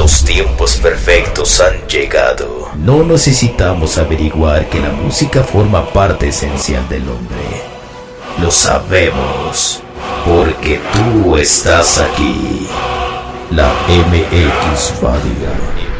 Los tiempos perfectos han llegado. No necesitamos averiguar que la música forma parte esencial del hombre. Lo sabemos, porque tú estás aquí. La MX Radio.